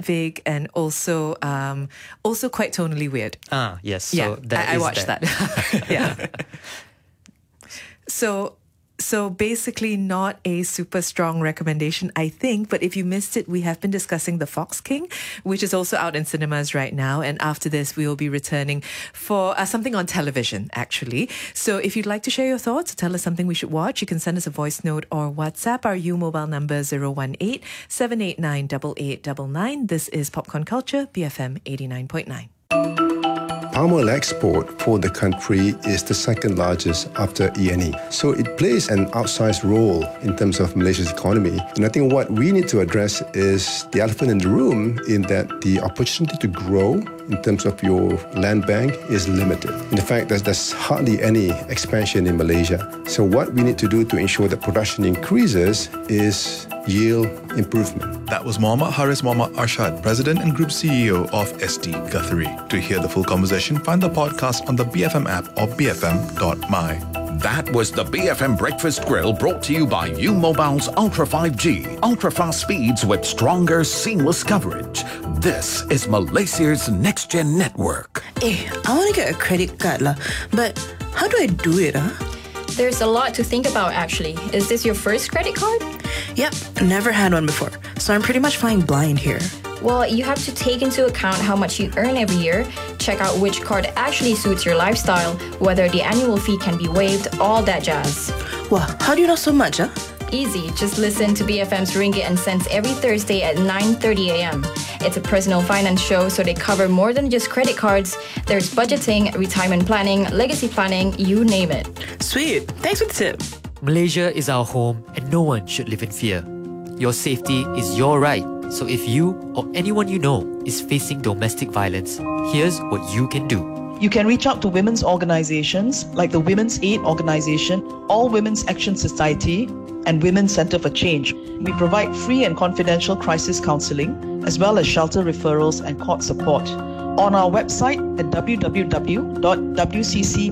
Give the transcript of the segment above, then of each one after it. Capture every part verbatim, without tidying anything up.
vague and also um, also quite tonally weird. Ah, yes. So yeah, that I, I is watched that. that. yeah. So... So basically not a super strong recommendation, I think. But if you missed it, we have been discussing The Fox King, which is also out in cinemas right now. And after this, we will be returning for uh, something on television, actually. So if you'd like to share your thoughts, tell us something we should watch, you can send us a voice note or WhatsApp. Our U mobile number zero one eight, seven eight nine, eight eight nine nine. This is Popcorn Culture, B F M eighty-nine point nine. Palm oil export for the country is the second largest after E and E. So it plays an outsized role in terms of Malaysia's economy. And I think what we need to address is the elephant in the room, in that the opportunity to grow in terms of your land bank is limited. In fact, there's, there's hardly any expansion in Malaysia. So what we need to do to ensure that production increases is yield improvement. That was Mohammad Haris Mohammad Arshad, President and Group C E O of S T Guthrie. To hear the full conversation, find the podcast on the B F M app or b f m dot m y. That was the B F M Breakfast Grill, brought to you by U Mobile's Ultra five G. Ultra-fast speeds with stronger, seamless coverage. This is Malaysia's next-gen network. Hey, I want to get a credit card, lah, but how do I do it, huh? There's a lot to think about, actually. Is this your first credit card? Yep, never had one before, so I'm pretty much flying blind here. Well, you have to take into account how much you earn every year, check out which card actually suits your lifestyle, whether the annual fee can be waived, all that jazz. Wow, how do you know so much, huh? Easy, just listen to B F M's Ringgit and Cents every Thursday at nine thirty a.m. It's a personal finance show, so they cover more than just credit cards. There's budgeting, retirement planning, legacy planning, you name it. Sweet, thanks for the tip. Malaysia is our home and no one should live in fear. Your safety is your right. So if you or anyone you know is facing domestic violence, here's what you can do. You can reach out to women's organizations like the Women's Aid Organization, All Women's Action Society, and Women's Center for Change. We provide free and confidential crisis counseling, as well as shelter referrals and court support. On our website at w w w dot w c c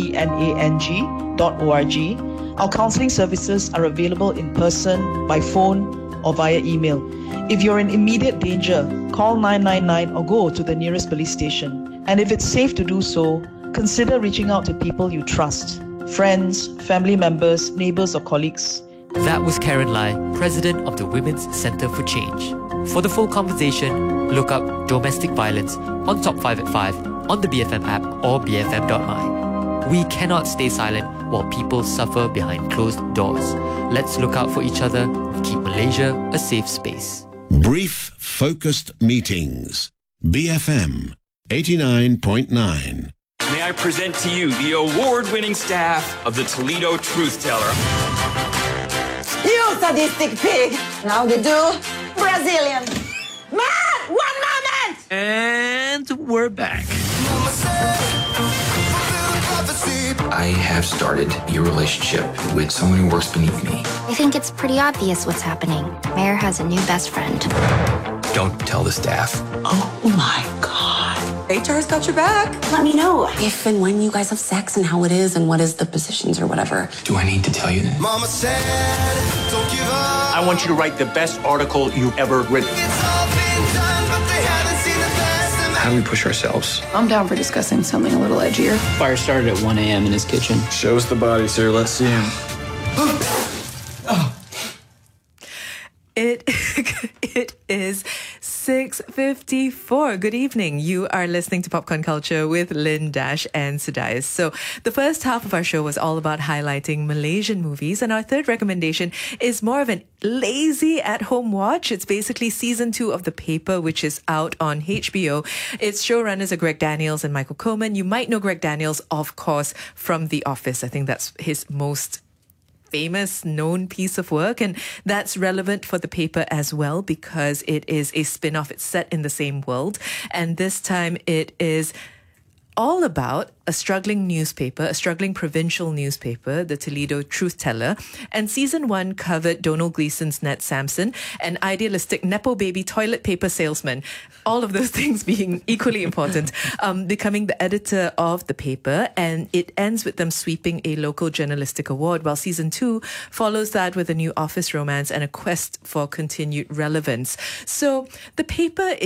penang dot org, our counseling services are available in person, by phone, or via email. If you're in immediate danger, call nine nine nine or go to the nearest police station. And if it's safe to do so, consider reaching out to people you trust, friends, family members, neighbors, or colleagues. That was Karen Lai, President of the Women's Center for Change. For the full conversation, look up domestic violence on Top five at five on the B F M app or b f m dot m y. We cannot stay silent while people suffer behind closed doors. Let's look out for each other and keep Malaysia a safe space. Brief Focused Meetings. B F M eighty-nine point nine. May I present to you the award-winning staff of the Toledo Truth Teller. You sadistic pig! Now you do Brazilian. Man, one moment! And we're back. I have started a relationship with someone who works beneath me. I think it's pretty obvious what's happening. Mayor has a new best friend. Don't tell the staff. Oh my God. H R's got your back. Let me know if and when you guys have sex and how it is and what is the positions or whatever. Do I need to tell you that? Mama said, don't give up. I want you to write the best article you've ever written. It's all been done, but they haven't seen the best. How do we push ourselves? I'm down for discussing something a little edgier. Fire started at one a.m. in his kitchen. Show us the body, sir. Let's see him. It it is six fifty-four. Good evening. You are listening to Popcorn Culture with Lynn, Dash and Sudais. So the first half of our show was all about highlighting Malaysian movies, and our third recommendation is more of an lazy at-home watch. It's basically season two of The Paper, which is out on H B O. Its showrunners are Greg Daniels and Michael Coleman. You might know Greg Daniels, of course, from The Office. I think that's his most famous known piece of work, and that's relevant for The Paper as well because it is a spin-off. It's set in the same world, and this time it is all about a struggling newspaper, a struggling provincial newspaper, the Toledo Truth Teller. And season one covered Donald Gleason's Ned Sampson, an idealistic Nepo baby toilet paper salesman, all of those things being equally important, um, becoming the editor of the paper. And it ends with them sweeping a local journalistic award, while season two follows that with a new office romance and a quest for continued relevance. So the paper